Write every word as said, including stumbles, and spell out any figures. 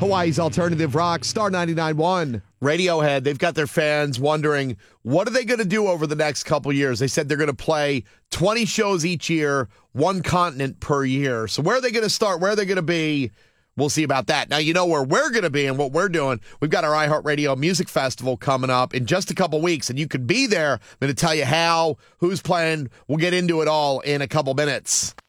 Hawaii's Alternative Rock, Star ninety-nine point one. Radiohead, they've got their fans wondering, what are they going to do over the next couple years? They said they're going to play twenty shows each year, one continent per year. So where are they going to start? Where are they going to be? We'll see about that. Now, you know where we're going to be and what we're doing. We've got our iHeartRadio Music Festival coming up in just a couple weeks, and you could be there. I'm going to tell you how, who's playing. We'll get into it all in a couple minutes.